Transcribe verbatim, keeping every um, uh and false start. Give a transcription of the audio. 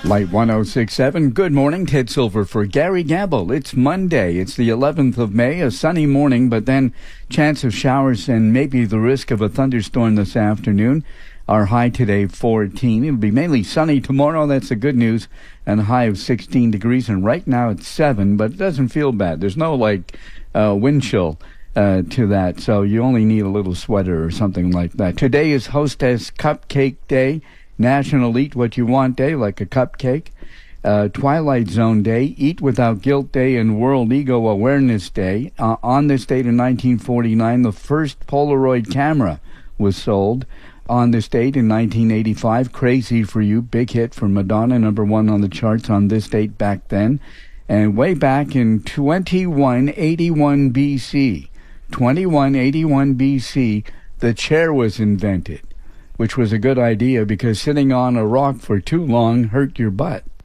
Light one oh six point seven. Good morning, Ted Silver for Gary Gamble. It's Monday. It's the eleventh of May, a sunny morning, but then chance of showers and maybe the risk of a thunderstorm this afternoon. Our high today, fourteen. It'll be mainly sunny tomorrow. That's the good news. And a high of sixteen degrees. And right now it's seven, but it doesn't feel bad. There's no, like, uh, wind chill uh, to that. So you only need a little sweater or something like that. Today is Hostess Cupcake Day. National Eat What You Want Day, like a cupcake. Uh, Twilight Zone Day, Eat Without Guilt Day, and World Ego Awareness Day. Uh, on this date in nineteen forty-nine, the first Polaroid camera was sold. On this date in nineteen eighty-five, Crazy for You, big hit for Madonna, number one on the charts on this date back then. And way back in twenty-one eighty-one B C, twenty-one eighty-one B C, the chair was invented, which was a good idea because sitting on a rock for too long hurt your butt.